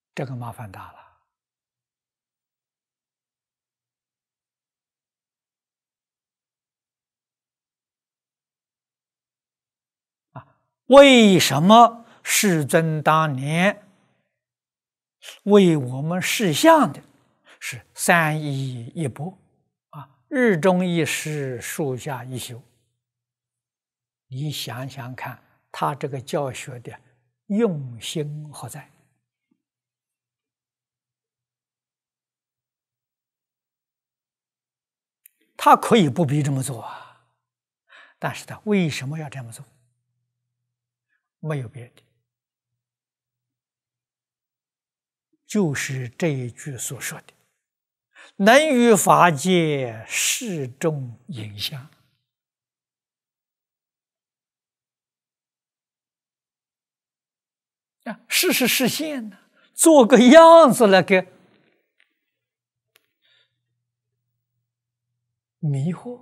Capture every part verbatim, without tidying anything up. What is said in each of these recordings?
这个麻烦大了。啊，为什么世尊当年为我们示相的是三依一钵啊，日中一时，树下一宿？你想想看，他这个教学的用心何在？他可以不必这么做啊，但是他为什么要这么做？没有别的，就是这一句所说的“能于法界示众影像”。啊，示是示现呢，做个样子来给迷惑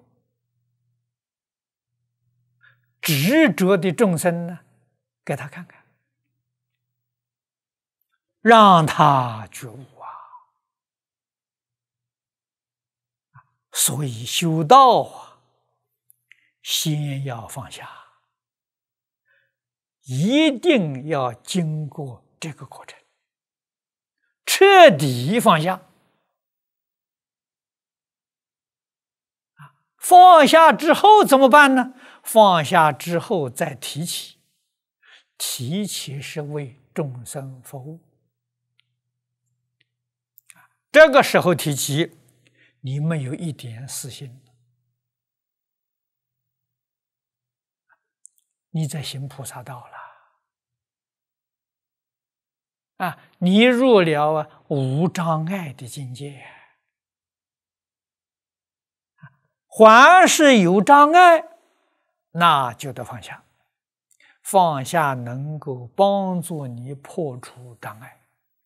执着的众生呢，给他看看，让他觉悟啊。所以修道啊，先要放下，一定要经过这个过程，彻底放下。放下之后怎么办呢？放下之后再提起，提起是为众生服务。这个时候提起，你没有一点私心，你在行菩萨道了啊！你入了啊无障碍的境界。凡是有障碍，那就得放下。放下能够帮助你破除障碍。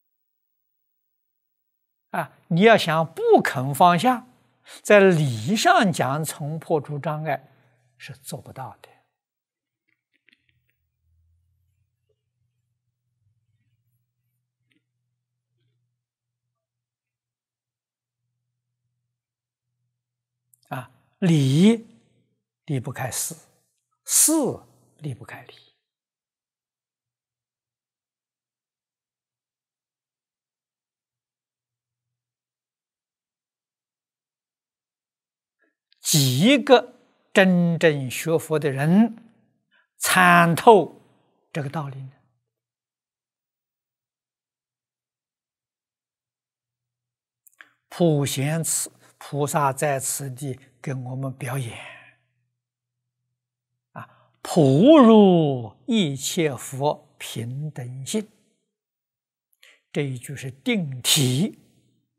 啊，你要想不肯放下，在理上讲从破除障碍是做不到的。啊，理离不开事，事离不开理。几个真正学佛的人参透这个道理呢？普贤慈菩萨在此地给我们表演啊，普入一切佛平等性，这一句是定题